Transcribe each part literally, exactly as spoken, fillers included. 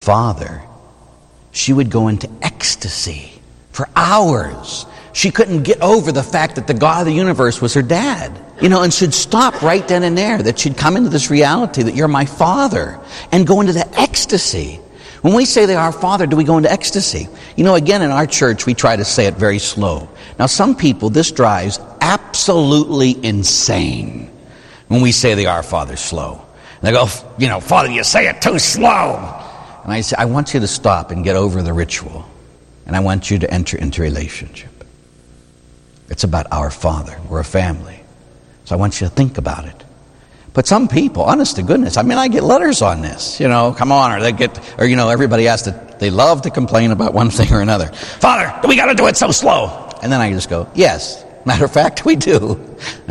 Father, she would go into ecstasy for hours. She couldn't get over the fact that the God of the universe was her dad. You know, and she'd stop right then and there, that she'd come into this reality that you're my Father, and go into the ecstasy. When we say that our Father, do we go into ecstasy? You know, again, in our church, we try to say it very slow. Now, some people, this drives absolutely insane when we say the Our Father slow. And they go, you know, Father, you say it too slow. And I say, I want you to stop and get over the ritual. And I want you to enter into relationship. It's about our Father. We're a family. So I want you to think about it. But some people, honest to goodness, I mean, I get letters on this, you know, come on, or they get, or, you know, everybody has to, they love to complain about one thing or another. Father, we got to do it so slow. And then I just go, yes, matter of fact, we do.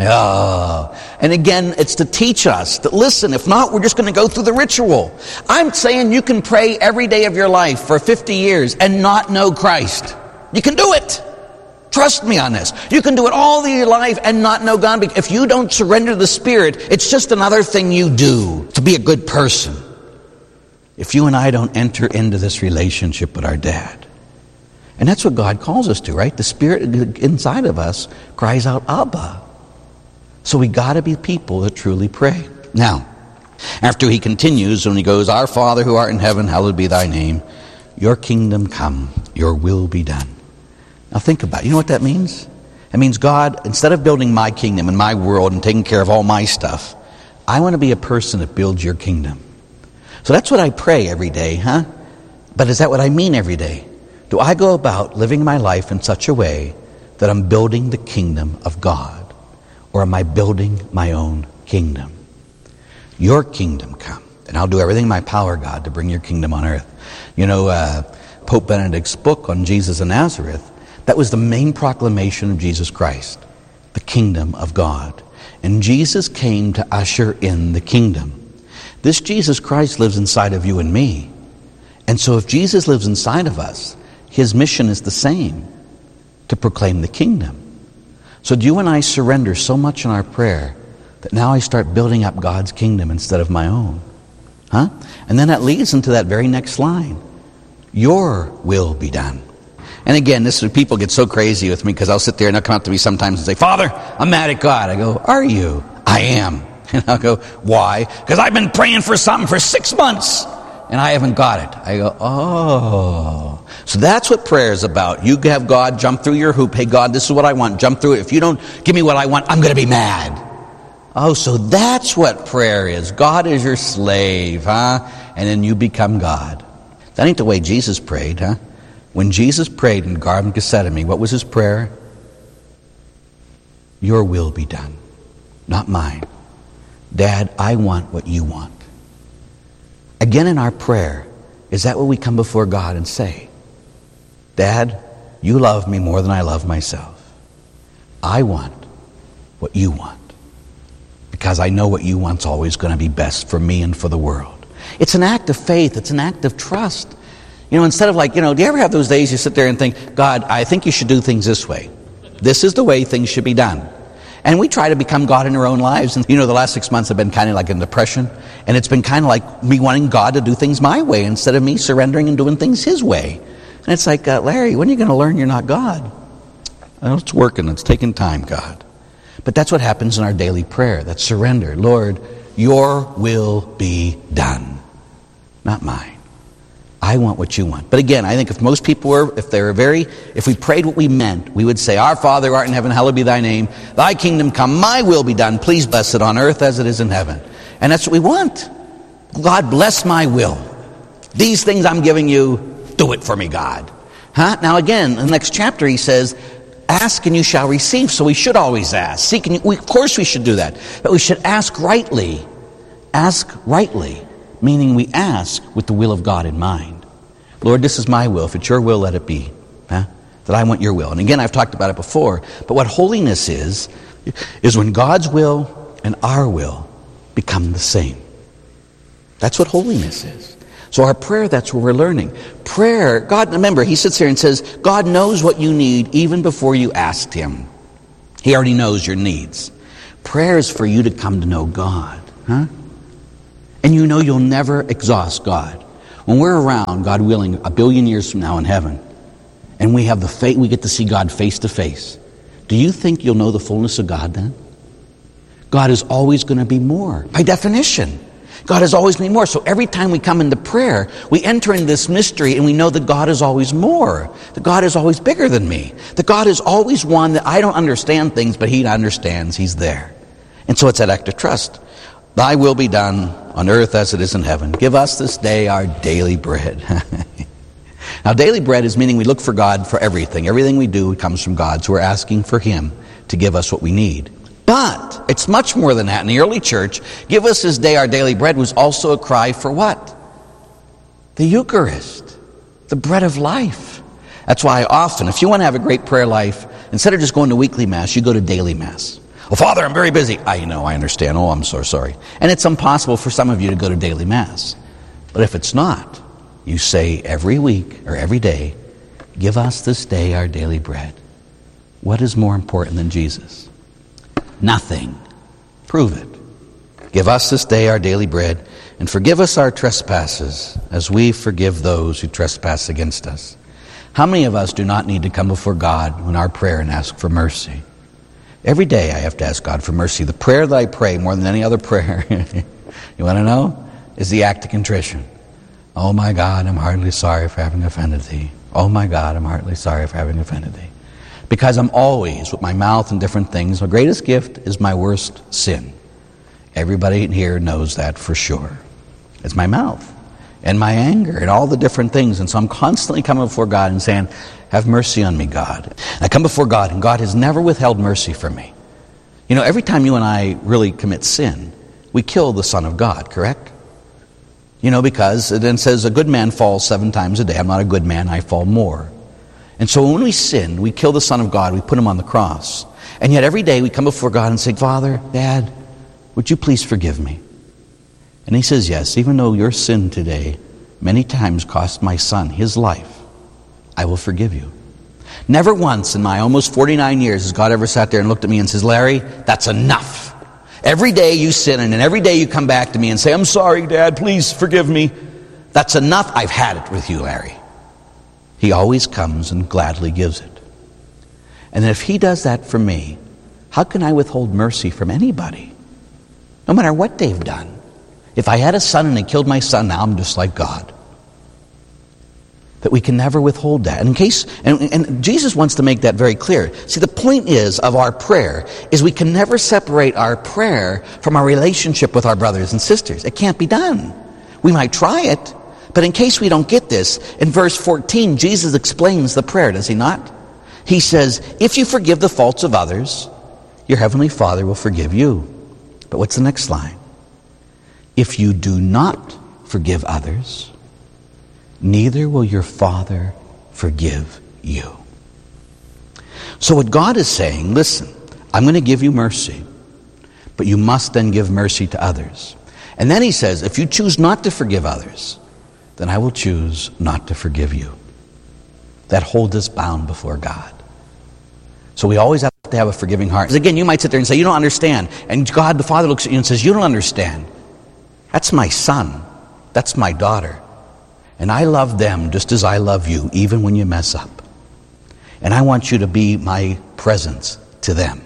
Oh. And again, it's to teach us that, listen, if not, we're just going to go through the ritual. I'm saying you can pray every day of your life for fifty years and not know Christ. You can do it. Trust me on this. You can do it all your life and not know God. If you don't surrender to the Spirit, it's just another thing you do to be a good person. If you and I don't enter into this relationship with our dad. And that's what God calls us to, right? The Spirit inside of us cries out, Abba. So we got to be people that truly pray. Now, after he continues, when he goes, Our Father who art in heaven, hallowed be thy name. Your kingdom come, your will be done. Now think about it. You know what that means? It means, God, instead of building my kingdom and my world and taking care of all my stuff, I want to be a person that builds your kingdom. So that's what I pray every day, huh? But is that what I mean every day? Do I go about living my life in such a way that I'm building the kingdom of God? Or am I building my own kingdom? Your kingdom come. And I'll do everything in my power, God, to bring your kingdom on earth. You know, uh, Pope Benedict's book on Jesus of Nazareth, that was the main proclamation of Jesus Christ, the kingdom of God. And Jesus came to usher in the kingdom. This Jesus Christ lives inside of you and me. And so if Jesus lives inside of us, his mission is the same, to proclaim the kingdom. So do you and I surrender so much in our prayer that now I start building up God's kingdom instead of my own? Huh? And then that leads into that very next line. Your will be done. And again, this is, people get so crazy with me because I'll sit there and they'll come up to me sometimes and say, Father, I'm mad at God. I go, are you? I am. And I'll go, why? Because I've been praying for something for six months and I haven't got it. I go, oh. So that's what prayer is about. You have God jump through your hoop. Hey, God, this is what I want. Jump through it. If you don't give me what I want, I'm going to be mad. Oh, so that's what prayer is. God is your slave, huh? And then you become God. That ain't the way Jesus prayed, huh? When Jesus prayed in the Garden of Gethsemane, what was his prayer? Your will be done, not mine. Dad, I want what you want. Again in our prayer, is that what we come before God and say? Dad, you love me more than I love myself. I want what you want. Because I know what you want's always going to be best for me and for the world. It's an act of faith. It's an act of trust. You know, instead of like, you know, do you ever have those days you sit there and think, God, I think you should do things this way. This is the way things should be done. And we try to become God in our own lives. And, you know, the last six months have been kind of like in depression. And it's been kind of like me wanting God to do things my way instead of me surrendering and doing things his way. And it's like, uh, Larry, when are you going to learn you're not God? Well, it's working. It's taking time, God. But that's what happens in our daily prayer. That's surrender. Lord, your will be done, not mine. I want what you want. But again, I think if most people were, if they were very, if we prayed what we meant, we would say, Our Father who art in heaven, hallowed be thy name. Thy kingdom come, my will be done. Please bless it on earth as it is in heaven. And that's what we want. God, bless my will. These things I'm giving you, do it for me, God. Huh? Now again, in the next chapter he says, ask and you shall receive. So we should always ask. Seek and you, we, of course we should do that. But we should ask rightly. Ask rightly. Meaning we ask with the will of God in mind. Lord, this is my will. If it's your will, let it be. Huh? That I want your will. And again, I've talked about it before. But what holiness is, is when God's will and our will become the same. That's what holiness is. So our prayer, that's what we're learning. Prayer, God, remember, he sits here and says, God knows what you need even before you asked him. He already knows your needs. Prayer is for you to come to know God. Huh? And you know you'll never exhaust God. When we're around, God willing, a billion years from now in heaven, and we have the fa- we get to see God face to face, do you think you'll know the fullness of God then? God is always going to be more, by definition. God is always going to be more. So every time we come into prayer, we enter into this mystery and we know that God is always more. That God is always bigger than me. That God is always one that I don't understand things, but He understands. He's there. And so it's that act of trust. Thy will be done on earth as it is in heaven. Give us this day our daily bread. Now, daily bread is meaning we look for God for everything. Everything we do comes from God. So we're asking for Him to give us what we need. But it's much more than that. In the early church, give us this day our daily bread was also a cry for what? The Eucharist, the bread of life. That's why often, if you want to have a great prayer life, instead of just going to weekly Mass, you go to daily Mass. Well, Father, I'm very busy. I know, I understand. Oh, I'm so sorry. And it's impossible for some of you to go to daily Mass. But if it's not, you say every week or every day, give us this day our daily bread. What is more important than Jesus? Nothing. Prove it. Give us this day our daily bread, and forgive us our trespasses, as we forgive those who trespass against us. How many of us do not need to come before God in our prayer and ask for mercy? Every day I have to ask God for mercy. The prayer that I pray more than any other prayer, you want to know, is the act of contrition. Oh my God, I'm heartily sorry for having offended thee. Oh my God, I'm heartily sorry for having offended thee. Because I'm always, with my mouth and different things, my greatest gift is my worst sin. Everybody in here knows that for sure. It's my mouth and my anger and all the different things. And so I'm constantly coming before God and saying, have mercy on me, God. And I come before God, and God has never withheld mercy from me. You know, every time you and I really commit sin, we kill the Son of God, correct? You know, because it then says a good man falls seven times a day. I'm not a good man, I fall more. And so when we sin, we kill the Son of God, we put Him on the cross. And yet every day we come before God and say, Father, Dad, would you please forgive me? And He says, yes, even though your sin today many times cost my son his life, I will forgive you. Never once in my almost forty-nine years has God ever sat there and looked at me and says, Larry, that's enough. Every day you sin, and every day you come back to me and say, I'm sorry, Dad, please forgive me. That's enough. I've had it with you, Larry. He always comes and gladly gives it. And if He does that for me, how can I withhold mercy from anybody? No matter what they've done. If I had a son and they killed my son, now I'm just like God. That we can never withhold that. And in case, and, and Jesus wants to make that very clear. See, the point is of our prayer is we can never separate our prayer from our relationship with our brothers and sisters. It can't be done. We might try it. But in case we don't get this, in verse fourteen, Jesus explains the prayer, does He not? He says, if you forgive the faults of others, your heavenly Father will forgive you. But what's the next line? If you do not forgive others, neither will your Father forgive you. So what God is saying, listen, I'm going to give you mercy, but you must then give mercy to others. And then He says, if you choose not to forgive others, then I will choose not to forgive you. That holds us bound before God. So we always have to have a forgiving heart. Because again, you might sit there and say, you don't understand. And God the Father looks at you and says, you don't understand. That's my son. That's my daughter. And I love them just as I love you, even when you mess up. And I want you to be my presence to them.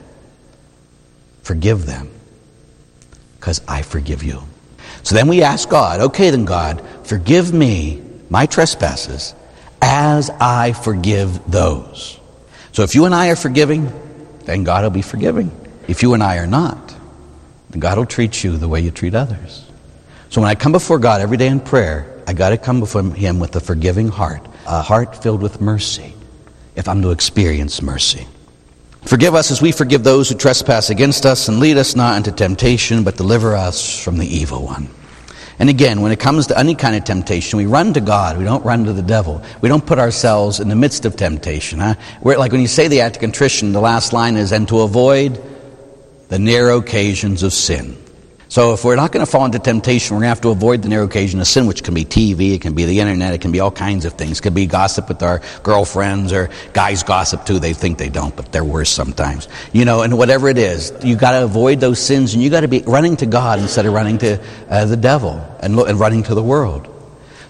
Forgive them, because I forgive you. So then we ask God, okay then God, forgive me my trespasses as I forgive those. So if you and I are forgiving, then God will be forgiving. If you and I are not, then God will treat you the way you treat others. So when I come before God every day in prayer, I got to come before Him with a forgiving heart, a heart filled with mercy, if I'm to experience mercy. Forgive us as we forgive those who trespass against us, and lead us not into temptation, but deliver us from the evil one. And again, when it comes to any kind of temptation, we run to God. We don't run to the devil. We don't put ourselves in the midst of temptation. Huh? We're, like when you say the act of contrition, the last line is, and to avoid the narrow occasions of sin. So if we're not going to fall into temptation, we're going to have to avoid the narrow occasion of sin, which can be T V, it can be the internet, it can be all kinds of things. It could be gossip with our girlfriends, or guys gossip too. They think they don't, but they're worse sometimes. You know, and whatever it is, you got to avoid those sins, and you got to be running to God instead of running to uh, the devil and, lo- and running to the world.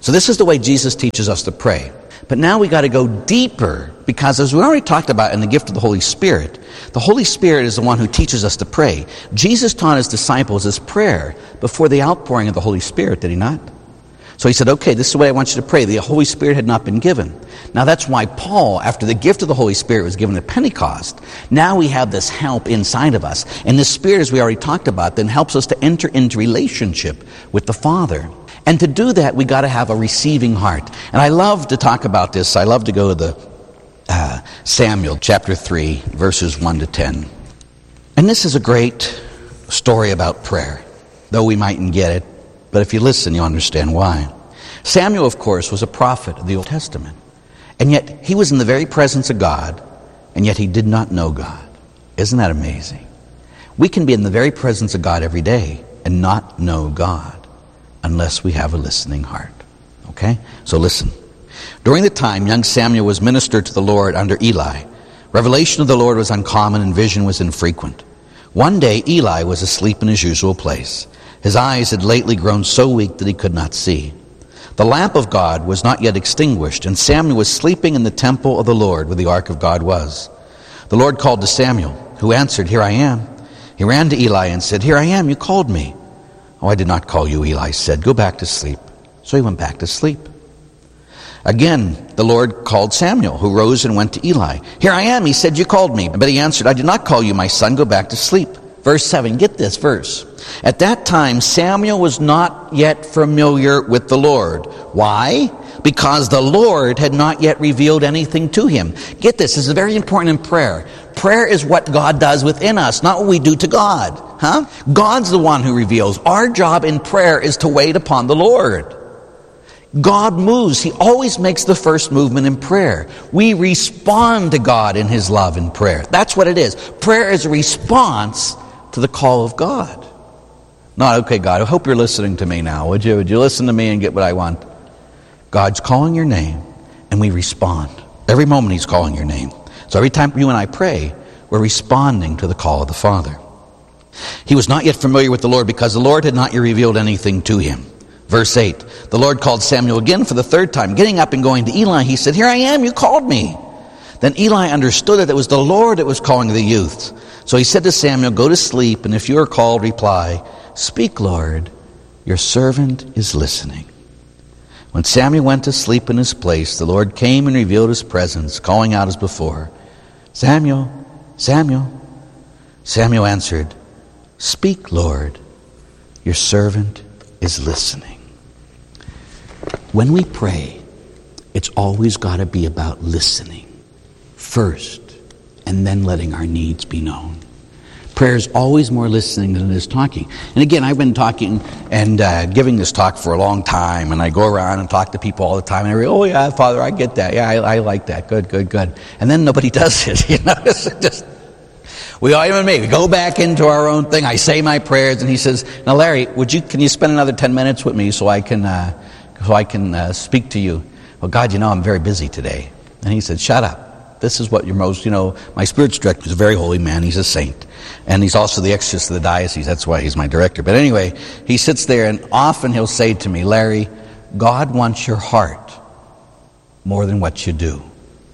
So this is the way Jesus teaches us to pray. But now we got to go deeper, because as we already talked about in the gift of the Holy Spirit, the Holy Spirit is the one who teaches us to pray. Jesus taught his disciples this prayer before the outpouring of the Holy Spirit, did he not? So he said, okay, this is the way I want you to pray. The Holy Spirit had not been given. Now that's why Paul, after the gift of the Holy Spirit was given at Pentecost, now we have this help inside of us. And this Spirit, as we already talked about, then helps us to enter into relationship with the Father. And to do that, we got to have a receiving heart. And I love to talk about this. I love to go to the uh, Samuel chapter three, verses one to ten. And this is a great story about prayer, though we mightn't get it. But if you listen, you'll understand why. Samuel, of course, was a prophet of the Old Testament. And yet, he was in the very presence of God, and yet he did not know God. Isn't that amazing? We can be in the very presence of God every day and not know God unless we have a listening heart. Okay? So listen. During the time young Samuel was ministered to the Lord under Eli, revelation of the Lord was uncommon and vision was infrequent. One day Eli was asleep in his usual place. His eyes had lately grown so weak that he could not see. The lamp of God was not yet extinguished, and Samuel was sleeping in the temple of the Lord where the ark of God was. The Lord called to Samuel, who answered, "Here I am." He ran to Eli and said, "Here I am, you called me." "Oh, I did not call you," Eli said. "Go back to sleep." So he went back to sleep. Again, the Lord called Samuel, who rose and went to Eli. "Here I am," he said, "you called me." But he answered, "I did not call you, my son. Go back to sleep." Verse seven, get this verse. At that time, Samuel was not yet familiar with the Lord. Why? Because the Lord had not yet revealed anything to him. Get this, this is very important in prayer. Prayer is what God does within us, not what we do to God. Huh? God's the one who reveals. Our job in prayer is to wait upon the Lord. God moves. He always makes the first movement in prayer. We respond to God in his love in prayer. That's what it is. Prayer is a response to the call of God. Not, okay, God, I hope you're listening to me now. Would you, would you listen to me and get what I want? God's calling your name, and we respond. Every moment he's calling your name. So every time you and I pray, we're responding to the call of the Father. He was not yet familiar with the Lord because the Lord had not yet revealed anything to him. Verse eight, the Lord called Samuel again for the third time. Getting up and going to Eli, he said, "Here I am, you called me." Then Eli understood that it was the Lord that was calling the youth. So he said to Samuel, "Go to sleep, and if you are called, reply, 'Speak, Lord, your servant is listening.'" When Samuel went to sleep in his place, the Lord came and revealed his presence, calling out as before, "Samuel, Samuel." Samuel answered, "Speak, Lord, your servant is listening." When we pray, it's always got to be about listening first, and then letting our needs be known. Prayer is always more listening than it is talking. And again, I've been talking and uh, giving this talk for a long time, and I go around and talk to people all the time, and I go, "Oh yeah, Father, I get that. Yeah, I, I like that. Good, good, good." And then nobody does it. You know, it's just we all, even me, we go back into our own thing. I say my prayers, and he says, "Now, Larry, would you? Can you spend another ten minutes with me so I can uh, so I can uh, speak to you?" "Well, God, you know, I'm very busy today." And he said, "Shut up. This is what you're most, you know, my spiritual director is a very holy man. He's a saint. And he's also the exorcist of the diocese. That's why he's my director." But anyway, he sits there, and often he'll say to me, "Larry, God wants your heart more than what you do.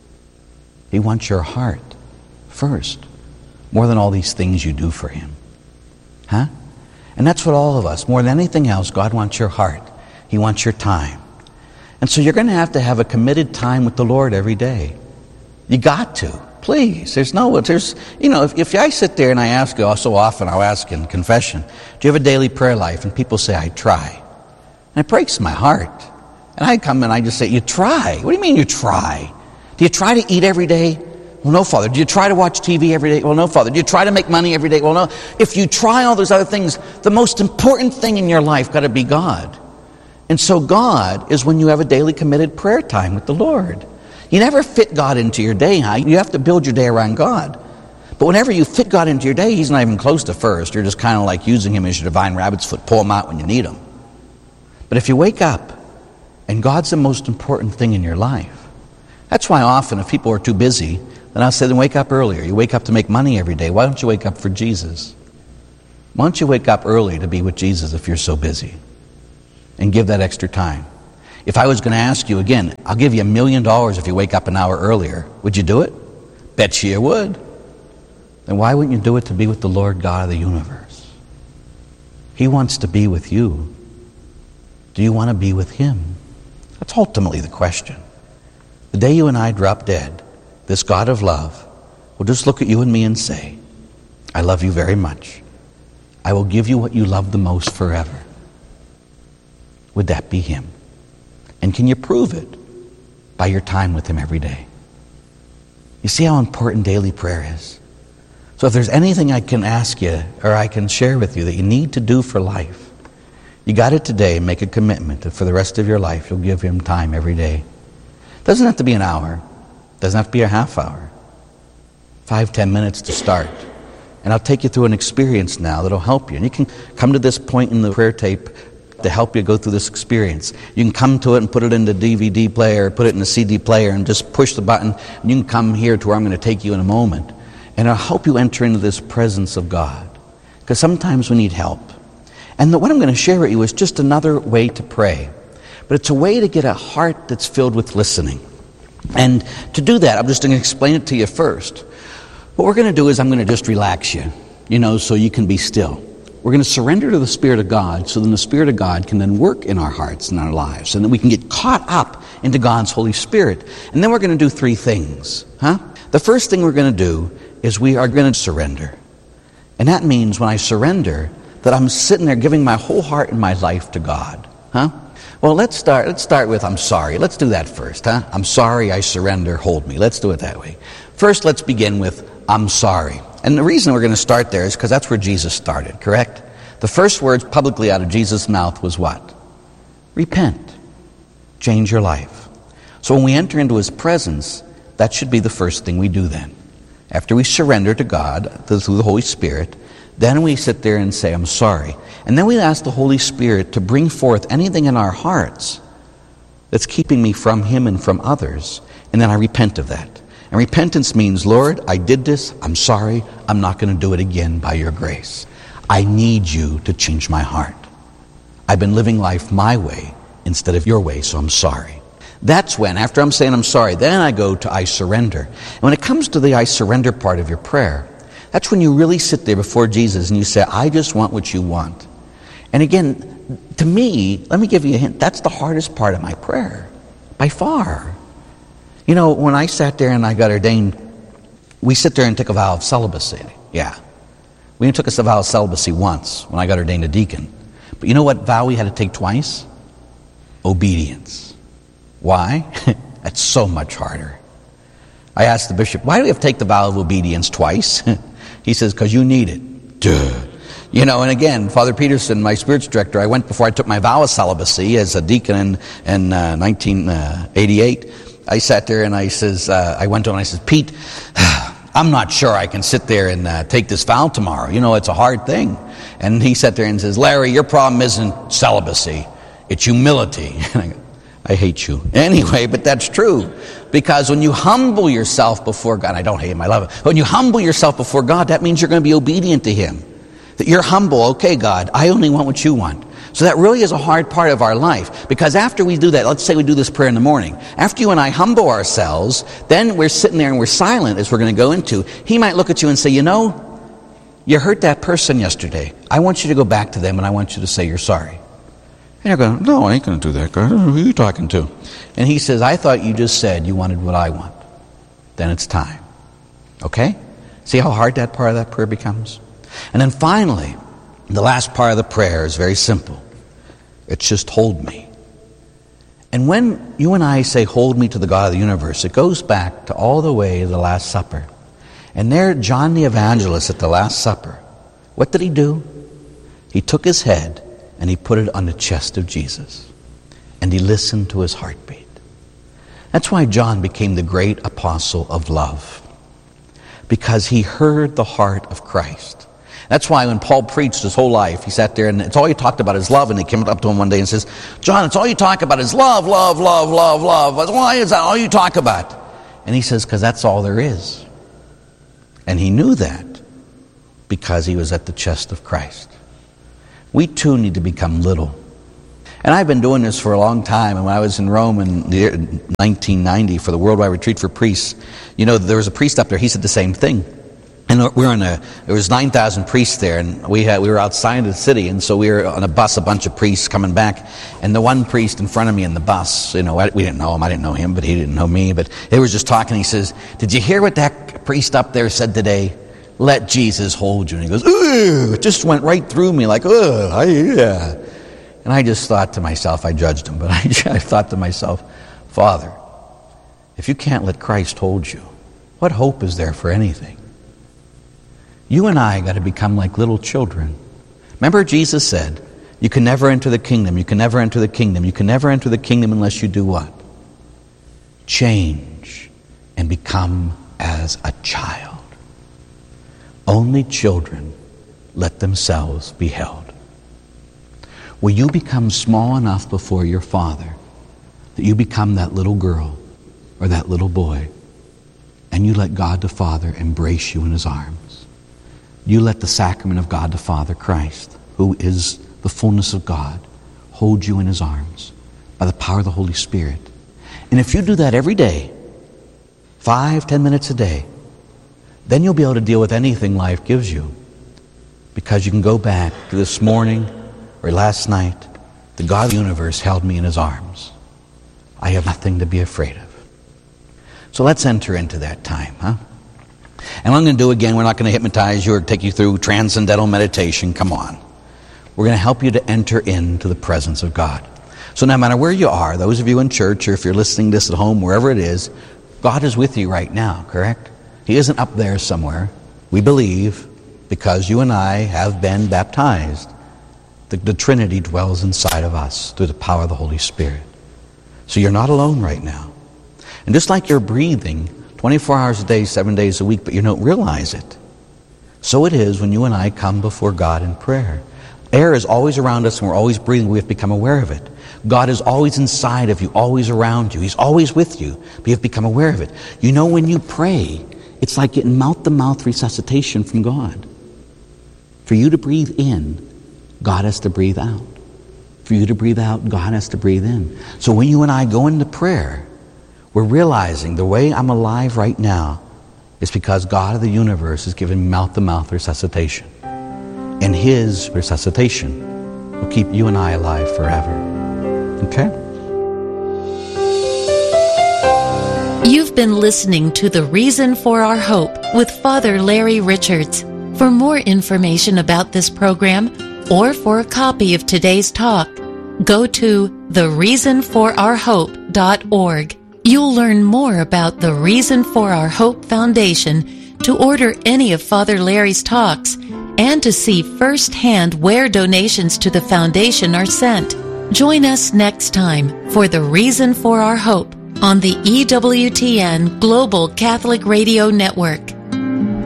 He wants your heart first, more than all these things you do for him." Huh? And that's what all of us, more than anything else, God wants your heart. He wants your time. And so you're going to have to have a committed time with the Lord every day. You got to. Please. There's no, there's, you know, if, if I sit there and I ask you, so often I'll ask in confession, "Do you have a daily prayer life?" And people say, "I try." And it breaks my heart. And I come and I just say, "You try? What do you mean you try? Do you try to eat every day?" "Well, no, Father." "Do you try to watch T V every day?" "Well, no, Father." "Do you try to make money every day?" "Well, no." If you try all those other things, the most important thing in your life got to be God. And so God is when you have a daily committed prayer time with the Lord. You never fit God into your day, huh? You have to build your day around God. But whenever you fit God into your day, he's not even close to first. You're just kind of like using him as your divine rabbit's foot. Pull him out when you need him. But if you wake up and God's the most important thing in your life, that's why often if people are too busy, then I'll say, then wake up earlier. You wake up to make money every day. Why don't you wake up for Jesus? Why don't you wake up early to be with Jesus if you're so busy? And give that extra time. If I was going to ask you again, I'll give you a million dollars if you wake up an hour earlier, would you do it? Bet you would. Then why wouldn't you do it to be with the Lord God of the universe? He wants to be with you. Do you want to be with Him? That's ultimately the question. The day you and I drop dead, this God of love will just look at you and me and say, I love you very much. I will give you what you love the most forever. Would that be Him? And can you prove it by your time with Him every day? You see how important daily prayer is? So if there's anything I can ask you or I can share with you that you need to do for life, you got it today. Make a commitment that for the rest of your life you'll give Him time every day. Doesn't have to be an hour. Doesn't have to be a half hour. Five, ten minutes to start. And I'll take you through an experience now that'll help you. And you can come to this point in the prayer tape to help you go through this experience. You can come to it and put it in the D V D player, put it in the C D player, and just push the button. And you can come here to where I'm going to take you in a moment. And it'll help you enter into this presence of God. Because sometimes we need help. And the, what I'm going to share with you is just another way to pray. But it's a way to get a heart that's filled with listening. And to do that, I'm just going to explain it to you first. What we're going to do is I'm going to just relax you, you know, so you can be still. We're going to surrender to the Spirit of God so then the Spirit of God can then work in our hearts and our lives. And then we can get caught up into God's Holy Spirit. And then we're going to do three things. Huh? The first thing we're going to do is we are going to surrender. And that means when I surrender, that I'm sitting there giving my whole heart and my life to God. Huh? Well, let's start let's start with I'm sorry. Let's do that first, huh? I'm sorry, I surrender, hold me. Let's do it that way. First, let's begin with I'm sorry. And the reason we're going to start there is because that's where Jesus started, correct? The first words publicly out of Jesus' mouth was what? Repent. Change your life. So when we enter into His presence, that should be the first thing we do then. After we surrender to God through the Holy Spirit, then we sit there and say, I'm sorry. And then we ask the Holy Spirit to bring forth anything in our hearts that's keeping me from Him and from others. And then I repent of that. And repentance means, Lord, I did this. I'm sorry. I'm not going to do it again by your grace. I need you to change my heart. I've been living life my way instead of your way, so I'm sorry. That's when, after I'm saying I'm sorry, then I go to I surrender. And when it comes to the I surrender part of your prayer, that's when you really sit there before Jesus and you say, I just want what you want. And again, to me, let me give you a hint, that's the hardest part of my prayer, by far. You know, when I sat there and I got ordained, we sit there and take a vow of celibacy. Yeah. We only took a vow of celibacy once when I got ordained a deacon. But you know what vow we had to take twice? Obedience. Why? That's so much harder. I asked the bishop, why do we have to take the vow of obedience twice? He says, because you need it. Duh. You know, and again, Father Peterson, my spiritual director, I went before I took my vow of celibacy as a deacon in, in uh, nineteen eighty-eight. I sat there and I says, uh, I went to him and I said, Pete, I'm not sure I can sit there and uh, take this vow tomorrow. You know, it's a hard thing. And he sat there and says, Larry, your problem isn't celibacy. It's humility. And I go, I hate you. Anyway, but that's true. Because when you humble yourself before God, I don't hate him, I love it. When you humble yourself before God, that means you're going to be obedient to Him. That you're humble. Okay, God, I only want what you want. So that really is a hard part of our life. Because after we do that, let's say we do this prayer in the morning. After you and I humble ourselves, then we're sitting there and we're silent as we're going to go into. He might look at you and say, you know, you hurt that person yesterday. I want you to go back to them and I want you to say you're sorry. And you're going, no, I ain't going to do that, God. Who are you talking to? And he says, I thought you just said you wanted what I want. Then it's time. Okay? See how hard that part of that prayer becomes? And then finally, the last part of the prayer is very simple. It's just hold me. And when you and I say hold me to the God of the universe, it goes back to all the way to the Last Supper. And there, John the Evangelist at the Last Supper, what did he do? He took his head and he put it on the chest of Jesus. And he listened to his heartbeat. That's why John became the great apostle of love. Because he heard the heart of Christ. That's why when Paul preached his whole life, he sat there and it's all he talked about is love. And he came up to him one day and says, John, it's all you talk about is love, love, love, love, love. Why is that all you talk about? And he says, because that's all there is. And he knew that because he was at the chest of Christ. We too need to become little. And I've been doing this for a long time. And when I was in Rome in the year nineteen ninety for the Worldwide Retreat for Priests, you know, there was a priest up there. He said the same thing. And we were on a, there was nine thousand priests there, and we had, we were outside of the city, and so we were on a bus, a bunch of priests coming back, and the one priest in front of me in the bus, you know, I, we didn't know him, I didn't know him, but he didn't know me, but they were just talking. He says, "Did you hear what that priest up there said today? Let Jesus hold you." And he goes, "Ooh," it just went right through me like, "Oh, yeah." And I just thought to myself, I judged him, but I, I thought to myself, Father, if you can't let Christ hold you, what hope is there for anything? You and I got to become like little children. Remember Jesus said, you can never enter the kingdom, you can never enter the kingdom, you can never enter the kingdom unless you do what? Change and become as a child. Only children let themselves be held. Will you become small enough before your Father that you become that little girl or that little boy, and you let God the Father embrace you in His arms? You let the sacrament of God the Father, Christ, who is the fullness of God, hold you in His arms by the power of the Holy Spirit. And if you do that every day, five, ten minutes a day, then you'll be able to deal with anything life gives you. Because you can go back to this morning or last night, the God of the universe held me in His arms. I have nothing to be afraid of. So let's enter into that time, huh? And what I'm going to do again, we're not going to hypnotize you or take you through transcendental meditation. Come on. We're going to help you to enter into the presence of God. So no matter where you are, those of you in church, or if you're listening to this at home, wherever it is, God is with you right now, correct? He isn't up there somewhere. We believe, because you and I have been baptized, the, the Trinity dwells inside of us through the power of the Holy Spirit. So you're not alone right now. And just like you're breathing twenty-four hours a day, seven days a week, but you don't realize it, so it is when you and I come before God in prayer. Air is always around us and we're always breathing. We have to become aware of it. God is always inside of you, always around you. He's always with you, but you have to become aware of it. You know, when you pray, it's like getting mouth-to-mouth resuscitation from God. For you to breathe in, God has to breathe out. For you to breathe out, God has to breathe in. So when you and I go into prayer, we're realizing the way I'm alive right now is because God of the universe has given me mouth-to-mouth resuscitation. And His resuscitation will keep you and I alive forever. Okay? You've been listening to The Reason for Our Hope with Father Larry Richards. For more information about this program, or for a copy of today's talk, go to the reason for our hope dot org. You'll learn more about the Reason for Our Hope Foundation, to order any of Father Larry's talks, and to see firsthand where donations to the foundation are sent. Join us next time for The Reason for Our Hope on the E W T N Global Catholic Radio Network.